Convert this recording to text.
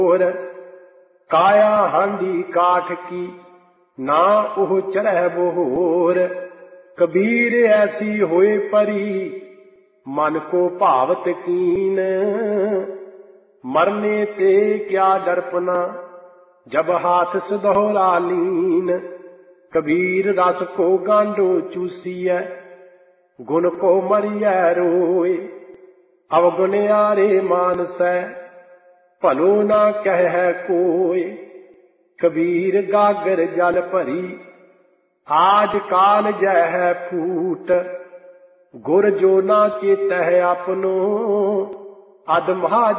काया हांडी काठ की ना ओह चढ़ै बोर। कबीर ऐसी होए परी मन को भावत कीन। मरने ते क्या डरपना जब हाथ सुधोरा लीन। कबीर रस को गांडो चूसिय गुण को मरिय रोए। अवगुण्यारे मानसै भलो ना कह कोय। कबीर गागर जल भरी आज काल जह फूट। गुर जो ना चेतह अपनो अधमहा